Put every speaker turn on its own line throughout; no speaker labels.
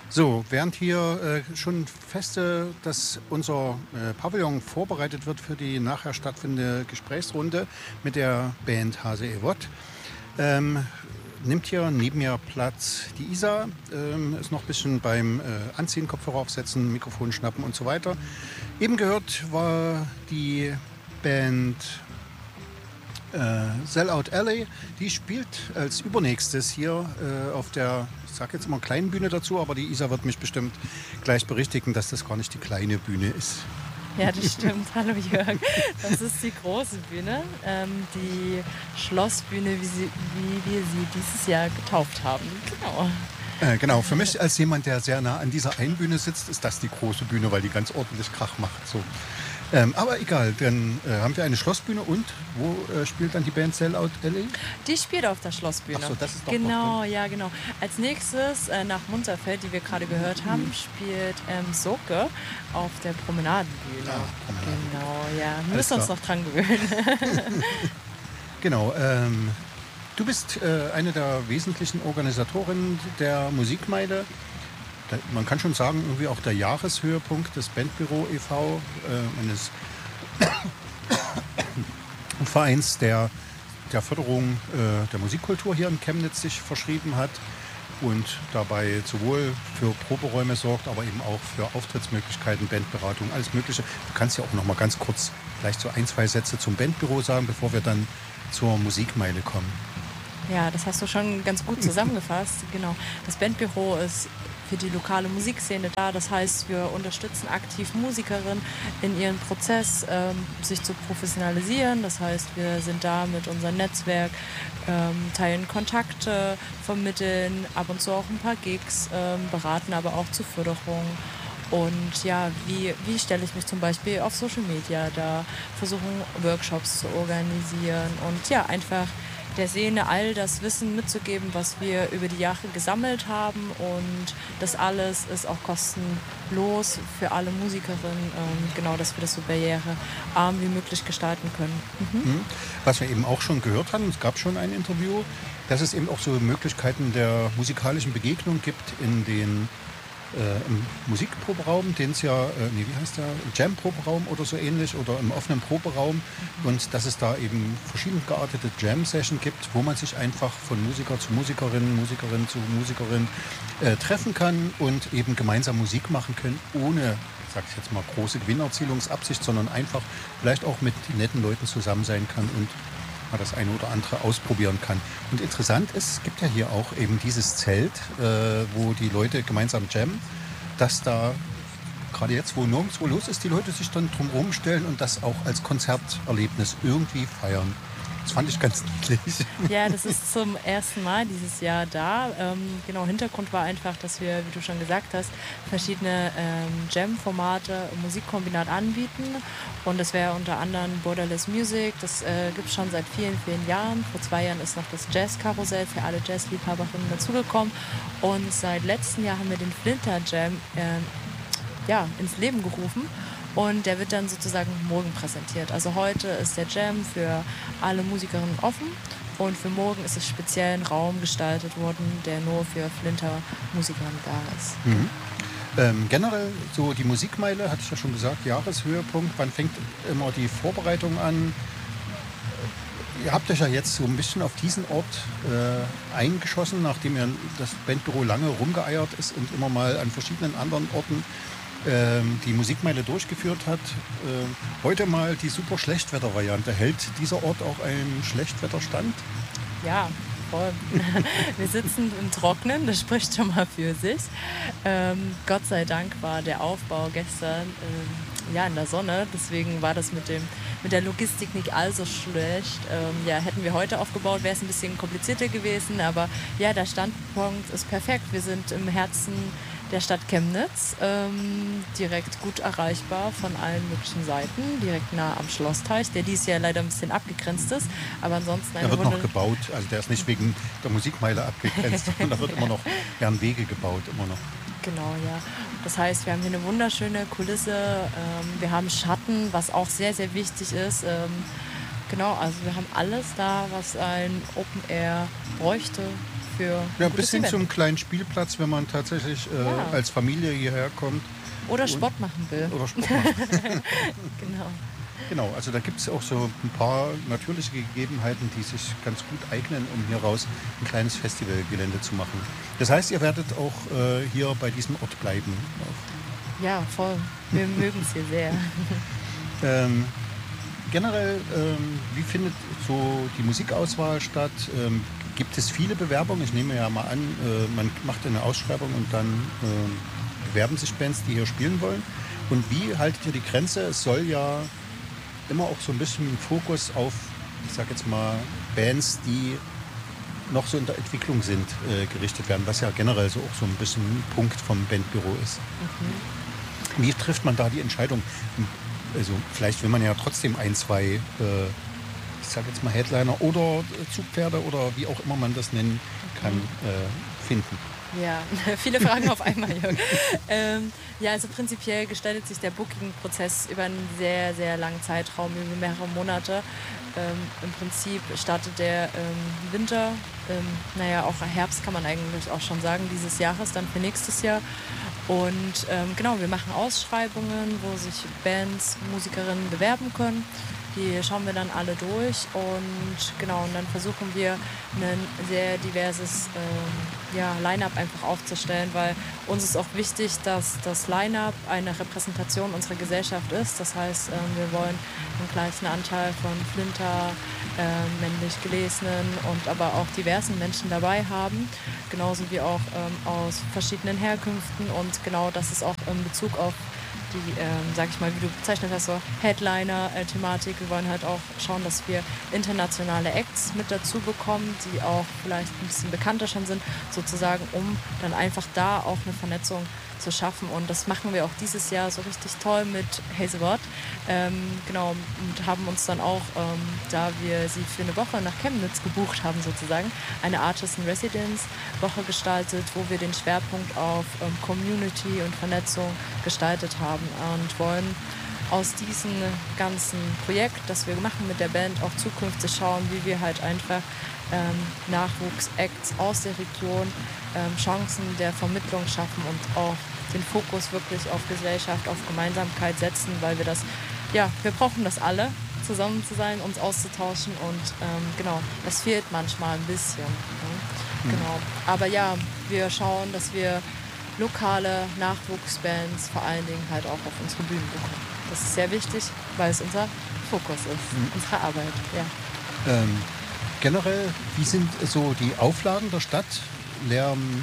So, während hier schon feste, dass unser Pavillon vorbereitet wird für die nachher stattfindende Gesprächsrunde mit der Band Hase Evott, ähm, nimmt hier neben mir Platz die Isa, ist noch ein bisschen beim Anziehen, Kopfhörer aufsetzen, Mikrofon schnappen und so weiter. Eben gehört war die Band Sellout Alley, die spielt als übernächstes hier auf der, ich sag jetzt mal kleinen Bühne dazu, aber die Isa wird mich bestimmt gleich berichtigen, dass das gar nicht die kleine Bühne ist.
Ja, das stimmt. Hallo Jörg. Das ist die große Bühne, die Schlossbühne, wie wir sie dieses Jahr getauft haben. Genau.
Genau, für mich als jemand, der sehr nah an dieser einen Bühne sitzt, ist das die große Bühne, weil die ganz ordentlich Krach macht. So. Aber egal, dann haben wir eine Schlossbühne und wo spielt dann die Band Sellout Alley?
Die spielt auf der Schlossbühne.
Ach so, das ist doch
genau,
noch drin.
ja, genau. Als nächstes nach Munterfeld, die wir gerade gehört haben, spielt Soke auf der Promenadenbühne.
Ah, Promenade.
Genau, ja. Wir
Alles
müssen uns
klar.
noch dran gewöhnen.
Genau, du bist eine der wesentlichen Organisatorinnen der Musikmeile. Man kann schon sagen, irgendwie auch der Jahreshöhepunkt des Bandbüro e.V., eines Vereins, der Förderung der Musikkultur hier in Chemnitz sich verschrieben hat und dabei sowohl für Proberäume sorgt, aber eben auch für Auftrittsmöglichkeiten, Bandberatung, alles Mögliche. Du kannst ja auch noch mal ganz kurz vielleicht so ein, zwei Sätze zum Bandbüro sagen, bevor wir dann zur Musikmeile kommen.
Ja, das hast du schon ganz gut zusammengefasst. Genau. Das Bandbüro ist für die lokale Musikszene da. Das heißt, wir unterstützen aktiv Musikerinnen in ihrem Prozess, sich zu professionalisieren. Das heißt, wir sind da mit unserem Netzwerk, teilen Kontakte, vermitteln ab und zu auch ein paar Gigs, beraten aber auch zur Förderung. Und ja, wie stelle ich mich zum Beispiel auf Social Media da, versuchen Workshops zu organisieren und ja, einfach der Szene all das Wissen mitzugeben, was wir über die Jahre gesammelt haben. Und das alles ist auch kostenlos für alle Musikerinnen, genau, dass wir das so barrierearm wie möglich gestalten können. Mhm.
Was wir eben auch schon gehört haben, es gab schon ein Interview, dass es eben auch so Möglichkeiten der musikalischen Begegnung gibt im Musikproberaum, den es ja, wie heißt der, Jam-Proberaum oder so ähnlich oder im offenen Proberaum und dass es da eben verschieden geartete Jam-Session gibt, wo man sich einfach von Musiker zu Musikerin, Musikerin zu Musikerin treffen kann und eben gemeinsam Musik machen können, ohne, sag ich jetzt mal, große Gewinnerzielungsabsicht, sondern einfach vielleicht auch mit netten Leuten zusammen sein kann und mal das eine oder andere ausprobieren kann. Und interessant ist, es gibt ja hier auch eben dieses Zelt, wo die Leute gemeinsam jammen, dass da gerade jetzt, wo nirgendwo los ist, die Leute sich dann drumherum stellen und das auch als Konzerterlebnis irgendwie feiern. Das fand ich ganz niedlich.
Ja, das ist zum ersten Mal dieses Jahr da. Genau, Hintergrund war einfach, dass wir, wie du schon gesagt hast, verschiedene Jam-Formate im Musikkombinat anbieten. Und das wäre unter anderem Borderless Music. Das gibt es schon seit vielen, vielen Jahren. Vor 2 Jahren ist noch das Jazz-Karussell für alle Jazz-Liebhaberinnen dazugekommen. Und seit letztem Jahr haben wir den Flinter Jam ins Leben gerufen. Und der wird dann sozusagen morgen präsentiert. Also heute ist der Jam für alle Musikerinnen offen und für morgen ist es speziell ein Raum gestaltet worden, der nur für Flinter-Musikerinnen da ist.
Generell so die Musikmeile, hatte ich ja schon gesagt, Jahreshöhepunkt. Wann fängt immer die Vorbereitung an? Ihr habt euch ja jetzt so ein bisschen auf diesen Ort eingeschossen, nachdem das Bandbüro lange rumgeeiert ist und immer mal an verschiedenen anderen Orten die Musikmeile durchgeführt hat. Heute mal die super Schlechtwettervariante. Hält dieser Ort auch einen Schlechtwetterstand?
Ja, voll. Wir sitzen im Trocknen, das spricht schon mal für sich. Gott sei Dank war der Aufbau gestern in der Sonne, deswegen war das mit der Logistik nicht allzu schlecht. Hätten wir heute aufgebaut, wäre es ein bisschen komplizierter gewesen, aber ja, der Standpunkt ist perfekt. Wir sind im Herzen der Stadt Chemnitz, direkt gut erreichbar von allen möglichen Seiten, direkt nah am Schlossteich, der dieses Jahr leider ein bisschen abgegrenzt ist, aber ansonsten
Der wird noch gebaut, also der ist nicht wegen der Musikmeile abgegrenzt, sondern da werden Wege gebaut, immer noch.
Genau, ja. Das heißt, wir haben hier eine wunderschöne Kulisse, wir haben Schatten, was auch sehr, sehr wichtig ist. Genau, also wir haben alles da, was ein Open Air bräuchte für
Ja,
ein
bis
gutes
hin
Event.
zum kleinen Spielplatz, wenn man tatsächlich
Ja.
als Familie hierher kommt
Oder Sport machen will.
oder Sport macht.
Genau.
Genau, also da gibt es auch so ein paar natürliche Gegebenheiten, die sich ganz gut eignen, um hier raus ein kleines Festivalgelände zu machen. Das heißt, ihr werdet auch hier bei diesem Ort bleiben.
Ja, voll. Wir mögen es hier sehr.
Ähm, generell, wie findet so die Musikauswahl statt? Gibt es viele Bewerbungen? Ich nehme ja mal an, man macht eine Ausschreibung und dann bewerben sich Bands, die hier spielen wollen. Und wie haltet ihr die Grenze? Es soll ja immer auch so ein bisschen Fokus auf, ich sag jetzt mal, Bands, die noch so in der Entwicklung sind, gerichtet werden, was ja generell so auch so ein bisschen ein Punkt vom Bandbüro ist. Wie trifft man da die Entscheidung? Also vielleicht will man ja trotzdem ein, zwei, ich sag jetzt mal Headliner oder Zugpferde oder wie auch immer man das nennen kann, finden.
Ja, viele Fragen auf einmal, Jörg. Ja, also prinzipiell gestaltet sich der Booking-Prozess über einen sehr, sehr langen Zeitraum, über mehrere Monate. Im Prinzip startet der Winter, naja, auch Herbst kann man eigentlich auch schon sagen, dieses Jahres, dann für nächstes Jahr. Und genau, wir machen Ausschreibungen, wo sich Bands, Musikerinnen bewerben können. Die schauen wir dann alle durch und genau, und dann versuchen wir ein sehr diverses Line-up einfach aufzustellen, weil uns ist auch wichtig, dass das Line-up eine Repräsentation unserer Gesellschaft ist. Das heißt, wir wollen einen gleichen Anteil von Flinter, männlich Gelesenen und aber auch diversen Menschen dabei haben, genauso wie auch aus verschiedenen Herkünften und genau das ist auch in Bezug auf die, sag ich mal, wie du bezeichnet hast, so Headliner-Thematik. Wir wollen halt auch schauen, dass wir internationale Acts mit dazu bekommen, die auch vielleicht ein bisschen bekannter schon sind, sozusagen, um dann einfach da auch eine Vernetzung zu schaffen. Und das machen wir auch dieses Jahr so richtig toll mit Hazelwood. Genau, und haben uns dann auch, da wir sie für eine Woche nach Chemnitz gebucht haben, sozusagen, eine Artist-in-Residence-Woche gestaltet, wo wir den Schwerpunkt auf Community und Vernetzung gestaltet haben und wollen aus diesem ganzen Projekt, das wir machen mit der Band, auch zukünftig schauen, wie wir halt einfach Nachwuchs-Acts aus der Region Chancen der Vermittlung schaffen und auch den Fokus wirklich auf Gesellschaft, auf Gemeinsamkeit setzen, weil wir das, ja, wir brauchen das alle, zusammen zu sein, uns auszutauschen und genau, das fehlt manchmal ein bisschen. Ne? Genau. Aber ja, wir schauen, dass wir lokale Nachwuchsbands vor allen Dingen halt auch auf unsere Bühnen bekommen. Das ist sehr wichtig, weil es unser Fokus ist, unsere Arbeit. Ja.
Generell, wie sind so die Auflagen der Stadt? Lärm,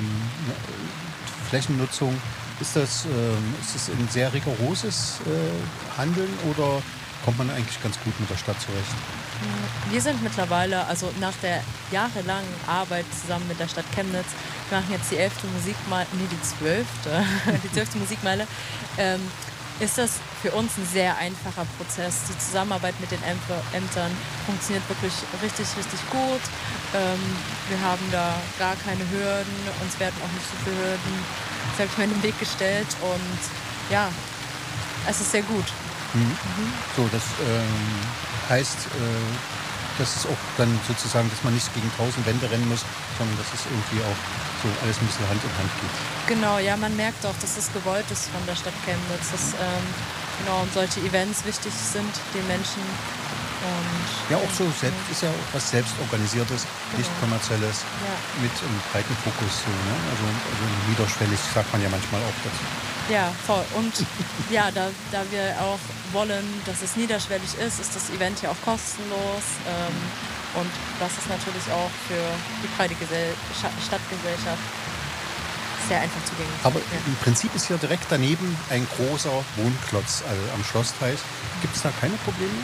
Flächennutzung, ist das ein sehr rigoroses Handeln oder kommt man eigentlich ganz gut mit der Stadt zurecht?
Wir sind mittlerweile, also nach der jahrelangen Arbeit zusammen mit der Stadt Chemnitz, wir machen jetzt die 11. Musikmeile, nee, die 12. Musikmeile, ist das für uns ein sehr einfacher Prozess. Die Zusammenarbeit mit den Ämtern funktioniert wirklich richtig, richtig gut. Wir haben da gar keine Hürden, uns werden auch nicht so viele Hürden, sag ich mal, in den Weg gestellt und ja, es ist sehr gut.
So, das heißt, das ist auch dann sozusagen, dass man nicht gegen 1000 Wände rennen muss, sondern dass es irgendwie auch so alles ein bisschen Hand in Hand geht.
Genau, ja, man merkt auch, dass es gewollt ist von der Stadt Chemnitz, dass genau solche Events wichtig sind den Menschen. Und,
Ja, auch so, ist ja auch was Selbstorganisiertes, nicht kommerzielles, mit einem breiten Fokus. So, ne? Also niederschwellig sagt man ja manchmal auch dazu.
Ja, voll. Und ja, da wir auch wollen, dass es niederschwellig ist, ist das Event ja auch kostenlos. Und das ist natürlich auch für die breite Stadtgesellschaft sehr einfach zugänglich.
Aber im Prinzip ist hier direkt daneben ein großer Wohnklotz am Schlossteich. Gibt es da keine Probleme?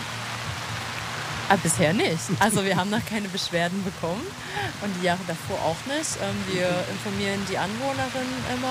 Bisher nicht. Also wir haben noch keine Beschwerden bekommen und die Jahre davor auch nicht. Wir informieren die Anwohnerinnen immer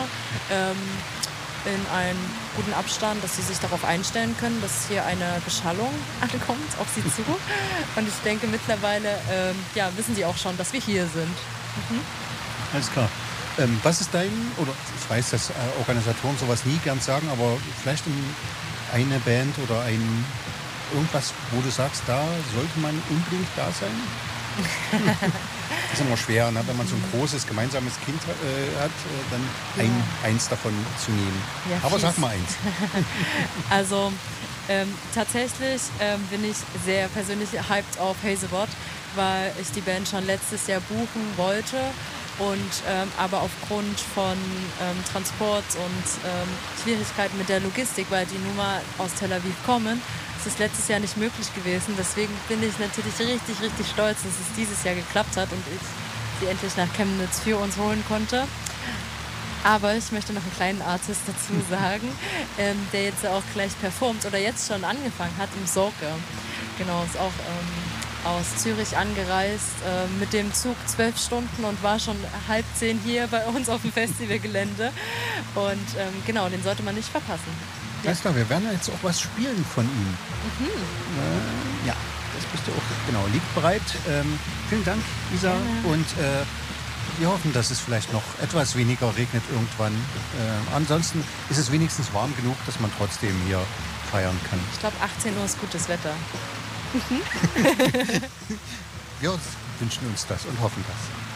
in einem guten Abstand, dass sie sich darauf einstellen können, dass hier eine Beschallung ankommt auf sie zu. Und ich denke mittlerweile wissen sie auch schon, dass wir hier sind.
Alles klar. Was ist oder ich weiß, dass Organisatoren sowas nie gern sagen, aber vielleicht eine Band oder irgendwas, wo du sagst, da sollte man unbedingt da sein? ist immer schwer, ne? Wenn man so ein großes gemeinsames Kind hat, dann eins davon zu nehmen.
Ja,
aber
fies.
sag mal eins.
Also tatsächlich bin ich sehr persönlich hyped auf Hazebot, weil ich die Band schon letztes Jahr buchen wollte und aber aufgrund von Transport und Schwierigkeiten mit der Logistik, weil die Nummer aus Tel Aviv kommen, ist es letztes Jahr nicht möglich gewesen. Deswegen bin ich natürlich richtig, richtig stolz, dass es dieses Jahr geklappt hat und ich sie endlich nach Chemnitz für uns holen konnte. Aber ich möchte noch einen kleinen Artist dazu sagen, der jetzt auch gleich performt oder jetzt schon angefangen hat, im Sorge. Genau, ist auch aus Zürich angereist, mit dem Zug 12 Stunden und war schon 9:30 hier bei uns auf dem Festivalgelände. Und genau, den sollte man nicht verpassen.
Alles klar, wir werden ja jetzt auch was spielen von ihm. Ja, das bist du auch. Genau, liegt bereit. Vielen Dank, Isa. Und wir hoffen, dass es vielleicht noch etwas weniger regnet irgendwann. Ansonsten ist es wenigstens warm genug, dass man trotzdem hier feiern kann.
Ich glaube, 18 Uhr ist gutes Wetter.
Wir wünschen uns das und hoffen das.